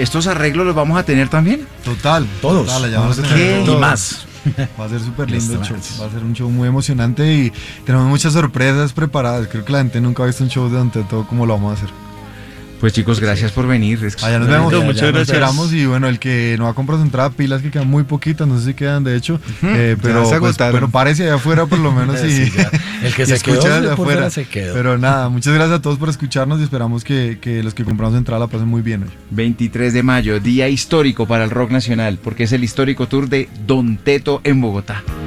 ¿estos arreglos los vamos a tener también? Total. Todos. Total, allá vamos a Vamos a tener tener ¿Qué? todo. Y más. Va a ser súper lindo el Listo, show. Max. Va a ser un show muy emocionante y tenemos muchas sorpresas preparadas. Creo que la gente nunca ha visto un show de Don Teto como lo vamos a hacer. Pues chicos, gracias por venir. Allá nos vemos. Muchas Allá gracias. nos esperamos y bueno, el que no ha comprado su entrada, pilas que quedan muy poquitas, no sé si quedan de hecho, pero, se pues, agotaron. pero parece allá afuera por lo menos y, Sí, ya. El que y se quedó, escucha desde por afuera. fuera se quedó. Pero nada, muchas gracias a todos por escucharnos y esperamos que los que compramos entrada la pasen muy bien hoy. 23 de mayo, día histórico para el rock nacional, porque es el histórico tour de Don Teto en Bogotá.